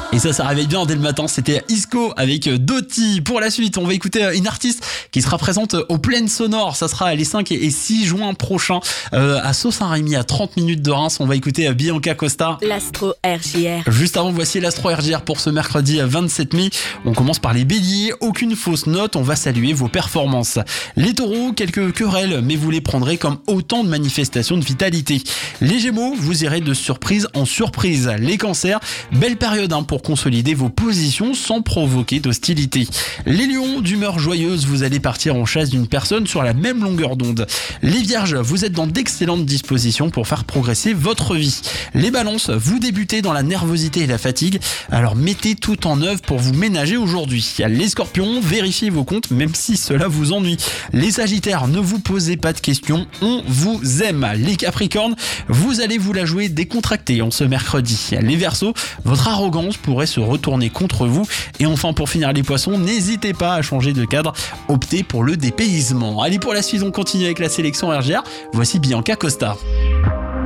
Et ça réveille bien dès le matin, c'était Isco avec Doty. Pour la suite, on va écouter une artiste qui sera présente aux Plaines Sonores. Ça sera les 5 et 6 juin prochains à Sault-Saint-Rémy, à 30 minutes de Reims. On va écouter Bianca Costa. L'Astro RJR. Juste avant, voici l'Astro RJR pour ce mercredi 27 mai. On commence par les béliers. Aucune fausse note, on va saluer vos performances. Les taureaux, quelques querelles, mais vous les prendrez comme autant de manifestations de vitalité. Les gémeaux, vous irez de surprise en surprise. Les cancers, belle période pour consolider vos positions sans provoquer d'hostilité. Les lions, d'humeur joyeuse, vous allez partir en chasse d'une personne sur la même longueur d'onde. Les vierges, vous êtes dans d'excellentes dispositions pour faire progresser votre vie. Les balances, vous débutez dans la nervosité et la fatigue, alors mettez tout en œuvre pour vous ménager aujourd'hui. Les scorpions, vérifiez vos comptes même si cela vous ennuie. Les sagittaires, ne vous posez pas de questions, on vous aime. Les capricornes, vous allez vous la jouer décontracté en ce mercredi. Les verseaux, votre arrogance pourrait se retourner contre vous. Et enfin, pour finir les poissons, n'hésitez pas à changer de cadre, optez pour le dépaysement. Allez, pour la suite, on continue avec la sélection RJR. Voici Bianca Costa.